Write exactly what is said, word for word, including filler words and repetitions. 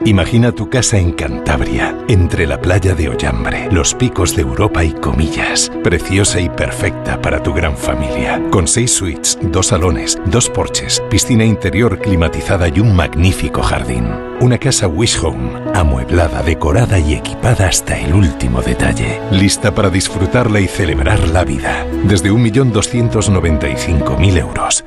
Imagina tu casa en Cantabria, entre la playa de Ollambre, los picos de Europa y Comillas. Preciosa y perfecta para tu gran familia. Con seis suites, dos salones, dos porches, piscina interior climatizada y un magnífico jardín. Una casa Wish Home, amueblada, decorada y equipada hasta el último detalle. Lista para disfrutarla y celebrar la vida. Desde un millón doscientos noventa y cinco mil euros.